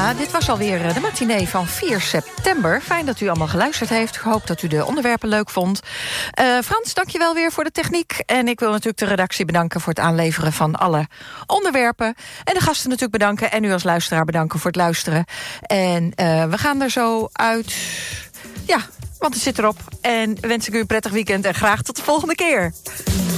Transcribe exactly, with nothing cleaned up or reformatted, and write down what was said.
Ja, dit was alweer de matinee van vier september. Fijn dat u allemaal geluisterd heeft. Ik hoop dat u de onderwerpen leuk vond. Uh, Frans, dank je wel weer voor de techniek. En ik wil natuurlijk de redactie bedanken voor het aanleveren van alle onderwerpen. En de gasten natuurlijk bedanken. En u als luisteraar bedanken voor het luisteren. En uh, we gaan er zo uit. Ja, want het zit erop. En wens ik u een prettig weekend en graag tot de volgende keer.